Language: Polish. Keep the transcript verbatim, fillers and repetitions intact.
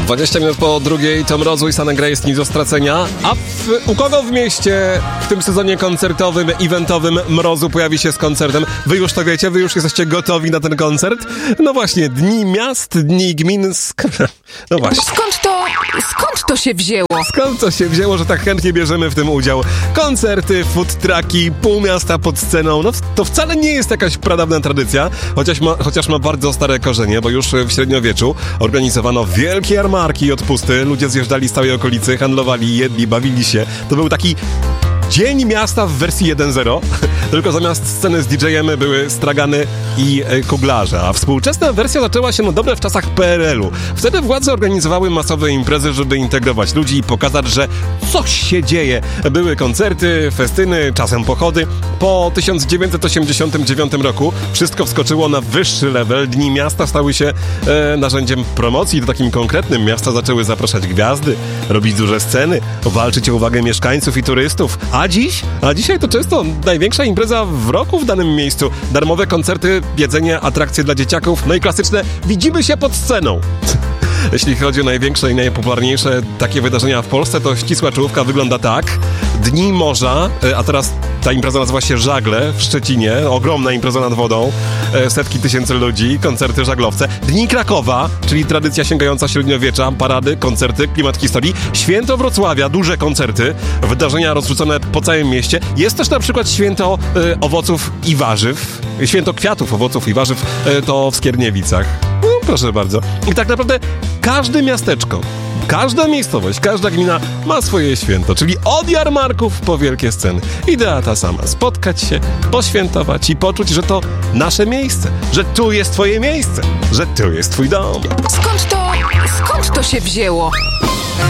dwadzieścia minut po drugiej, Tom Mrozu i San Grey jest nic do stracenia. A w, u kogo w mieście w tym sezonie koncertowym, eventowym Mrozu pojawi się z koncertem? Wy już to wiecie? Wy już jesteście gotowi na ten koncert? No właśnie, Dni Miast, Dni Gmin... Sk- no właśnie. Skąd to, skąd to się wzięło? Skąd to się wzięło, że tak chętnie bierzemy w tym udział? Koncerty, food trucki, pół miasta pod sceną. No to wcale nie jest jakaś pradawna tradycja, chociaż ma, chociaż ma bardzo stare korzenie, bo już w średniowieczu organizowano wielkie jarmarki i odpusty. Ludzie zjeżdżali z całej okolicy, handlowali, jedli, bawili się. To był taki Dzień Miasta w wersji jeden zero, tylko zamiast sceny z didżejem były stragany i e, kuglarze, a współczesna wersja zaczęła się no dobre w czasach P R L u. Wtedy władze organizowały masowe imprezy, żeby integrować ludzi i pokazać, że coś się dzieje. Były koncerty, festyny, czasem pochody. Po tysiąc dziewięćset osiemdziesiątym dziewiątym roku wszystko wskoczyło na wyższy level. Dni Miasta stały się e, narzędziem promocji, to takim konkretnym. Miasta zaczęły zapraszać gwiazdy, robić duże sceny, walczyć o uwagę mieszkańców i turystów. A dziś? A dzisiaj to często największa impreza w roku w danym miejscu. Darmowe koncerty, jedzenie, atrakcje dla dzieciaków, no i klasyczne widzimy się pod sceną. Jeśli chodzi o największe i najpopularniejsze takie wydarzenia w Polsce, to ścisła czołówka wygląda tak. Dni Morza, a teraz ta impreza nazywa się Żagle w Szczecinie. Ogromna impreza nad wodą, setki tysięcy ludzi, koncerty żaglowce. Dni Krakowa, czyli tradycja sięgająca średniowiecza, parady, koncerty, klimat historii. Święto Wrocławia, duże koncerty, wydarzenia rozrzucone po całym mieście. Jest też na przykład święto y, owoców i warzyw. Święto kwiatów, owoców i warzyw y, to w Skierniewicach. No, proszę bardzo. I tak naprawdę każde miasteczko, każda miejscowość, każda gmina ma swoje święto, czyli od jarmarków po wielkie sceny. Idea ta sama. Spotkać się, poświętować i poczuć, że to nasze miejsce, że tu jest twoje miejsce, że tu jest twój dom. Skąd to, skąd to się wzięło?